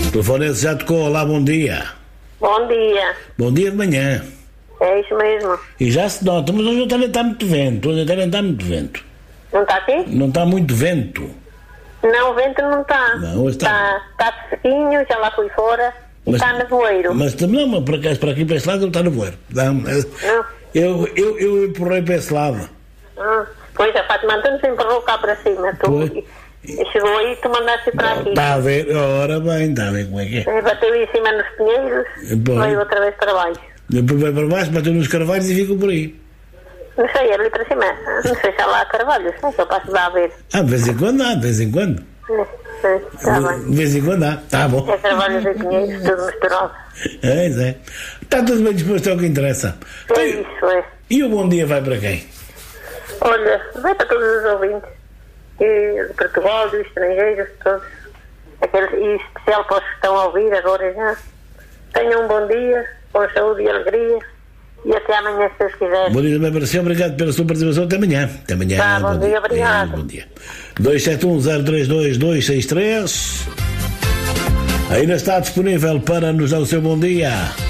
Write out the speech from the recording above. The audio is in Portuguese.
O telefone já tocou. Olá, bom dia. Bom dia. Bom dia de manhã. É isso mesmo. E já se nota, mas hoje também está muito vento. Hoje também está muito vento. Não está aqui? Não está muito vento. Não, o vento não está. Não, hoje está. Está sequinho, já lá fui fora. E está nevoeiro. Mas também não, por acaso, para aqui para esse lado não está nevoeiro. Não. Eu empurrei para esse lado. Pois, a Fátima Antunes empurrou cá para cima. Chegou aí e tu mandaste para aqui. Está a ver, ora bem, está a ver como é que é. Bateu em cima nos pinheiros, veio outra vez para baixo. Depois vai para baixo, bateu nos carvalhos e ficou por aí. Não sei, ali para cima. Não sei se há lá carvalhos, não sei, eu passo lá a ver. De vez em quando há, de vez em quando. Está bem. De vez em quando há, está bom. É carvalhos e pinheiros, tudo misturado. É. Está tudo bem disposto, é o que interessa. É isso, é. E o bom dia vai para quem? Olha, vai para todos os ouvintes. E de Portugal, dos estrangeiros, todos. Aqueles, e especial para os que estão a ouvir agora já. Tenham um bom dia, com saúde e alegria. E até amanhã, se Deus quiser. Bom dia também para si, obrigado pela sua participação. Até amanhã. Até amanhã. Tá, bom dia, obrigado. Bom dia. 271-032-263. Ainda está disponível para nos dar o seu bom dia.